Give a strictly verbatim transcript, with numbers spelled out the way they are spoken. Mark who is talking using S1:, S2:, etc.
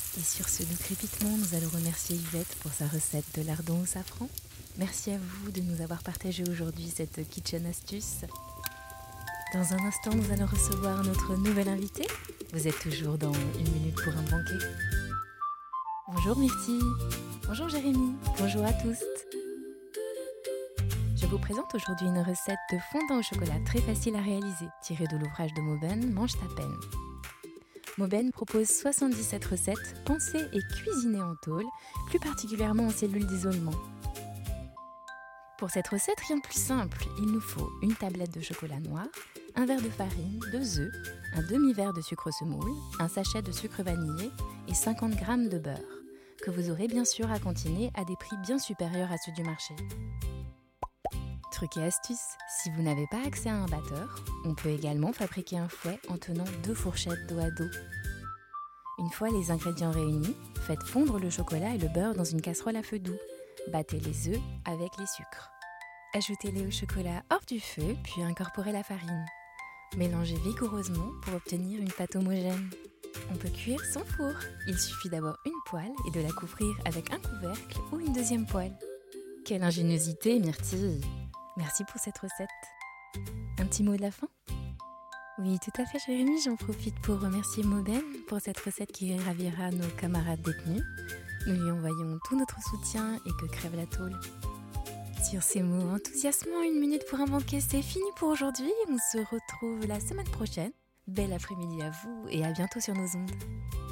S1: Et sur ce doux crépitement, nous allons remercier Yvette pour sa recette de lardons au safran. Merci à vous de nous avoir partagé aujourd'hui cette kitchen astuce. Dans un instant, nous allons recevoir notre nouvel invité. Vous êtes toujours dans Une minute pour un banquet. Bonjour Myrtille. Bonjour Jérémy. Bonjour à tous. Je vous présente aujourd'hui une recette de fondant au chocolat très facile à réaliser, tirée de l'ouvrage de Mauben, Mange ta peine. Mauben propose soixante-dix-sept recettes pensées et cuisinées en tôle, plus particulièrement en cellule d'isolement. Pour cette recette, rien de plus simple, il nous faut une tablette de chocolat noir, un verre de farine, deux œufs, un demi-verre de sucre semoule, un sachet de sucre vanillé et cinquante grammes de beurre, que vous aurez bien sûr à cantiner à des prix bien supérieurs à ceux du marché. Truc et astuce, si vous n'avez pas accès à un batteur, on peut également fabriquer un fouet en tenant deux fourchettes dos à dos. Une fois les ingrédients réunis, faites fondre le chocolat et le beurre dans une casserole à feu doux. Battez les œufs avec les sucres. Ajoutez-les au chocolat hors du feu, puis incorporez la farine. Mélangez vigoureusement pour obtenir une pâte homogène. On peut cuire sans four. Il suffit d'avoir une poêle et de la couvrir avec un couvercle ou une deuxième poêle. Quelle ingéniosité, Myrtille! Merci pour cette recette. Un petit mot de la fin? Oui, tout à fait, Jérémy. J'en profite pour remercier Mauben pour cette recette qui ravira nos camarades détenus. Nous lui envoyons tout notre soutien et que crève la tôle. Sur ces mots enthousiasmants, une minute pour un banquet, c'est fini pour aujourd'hui. On se retrouve la semaine prochaine. Bel après-midi à vous et à bientôt sur nos ondes.